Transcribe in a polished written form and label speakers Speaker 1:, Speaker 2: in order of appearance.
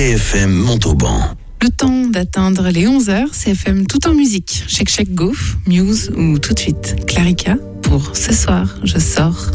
Speaker 1: CFM Montauban.
Speaker 2: Le temps d'atteindre les 11h, CFM tout en musique. Check Check Goof, Muse ou tout de suite Clarica pour Ce soir, je sors.